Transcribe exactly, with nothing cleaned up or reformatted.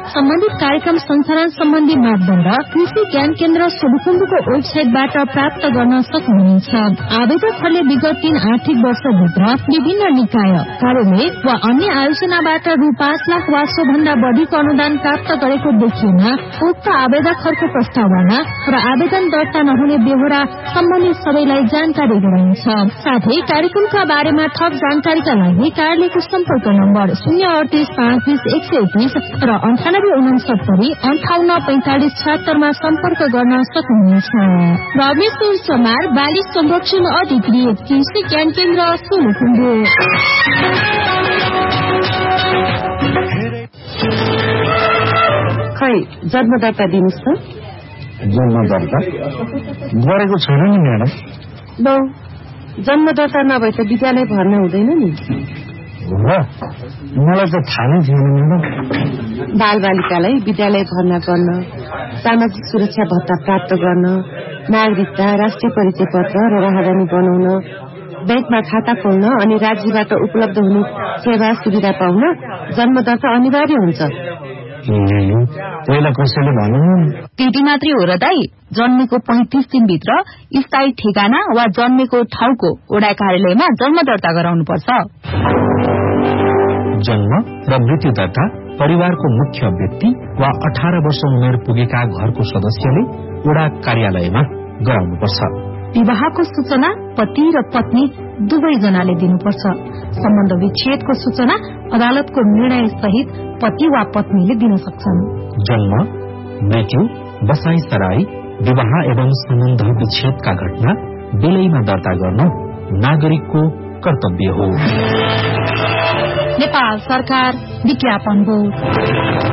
सम्बन्धित कार्यक्रम सञ्चालन सम्बन्धी मापदण्ड कृषि ज्ञान केन्द्र सोलुखुम्बुको वेबसाइटबाट प्राप्त गर्न सक्नुहुनेछ। आवेदकहरूले विगत तीन आर्थिक वर्षभित्र विभिन्न निकाय, कार्यालय वा अन्य आयोजनाबाट रु पाँच लाख वा सोभन्दा बढ़ीको अनुदान प्राप्त गरेको देखिएमा उक्त आवेदकहरूको प्रस्तावना र आवेदन दर्ता नहुने बेहोरा सम्बन्धित सबैलाई जानकारी गराइन्छ। साथै कार्यक्रमका बारेमा थप जानकारीका लागि कार्यालयको सम्पर्क नम्बर शून्य अडतीस पाँच बीस एक सय तीस र अन्ठानब्बे उनसत्तरी अन्ठाउन्न पैंतालिस छहत्तरमा सम्पर्क गर्न सक्नुहुनेछ। रमेश चमार, बाली संरक्षण अधिकृत, कृषि ज्ञान केन्द्र सोलुखुम्बु। खै जन्मदर्ता दिनुहोस् त। जन्मदर्ता गरेको छैन नि म्याडम। लौ, जन्मदर्ता नभए त विद्यालय भर्ना हुँदैन नि। हो, मलाई त थाहा नै थिएन म्याडम। बाल बालिकालाई विद्यालय भर्ना गर्न, सामाजिक सुरक्षा भत्ता प्राप्त गर्न, नागरिकता, राष्ट्रिय परिचय पत्र र राहदानी बनाउन, बैंकमा खाता खोल्न अनि राज्यबाट उपलब्ध हुने सेवा सुविधा पाउन जन्मदर्ता अनिवार्य हुन्छ। पहिला कसैले भन्नु त्यति मात्रै हो र दाई? जन्मेको पैंतिस दिनभित्र स्थायी ठेगाना वा जन्मेको ठाउँको वडा कार्यालयमा जन्म दर्ता गराउनुपर्छ। जन्म र मृत्यु दर्ता परिवारको मुख्य व्यक्ति वा अठार वर्ष उमेर पुगेका घरको सदस्यले वडा कार्यालयमा गराउनुपर्छ। विवाहको सूचना पति र पत्नी दुवैजनाले दिनुपर्छ। सम्बन्ध विच्छेदको सूचना अदालतको निर्णय सहित पति वा पत्नीले दिन सक्छन्। जन्म, मृत्यु, बसाई सराई, विवाह एवं सम्बन्ध विच्छेदका घटना बेलैमा दर्ता गर्न नागरिकको कर्तव्य हो। नेपाल सरकार विज्ञापन बोर्ड।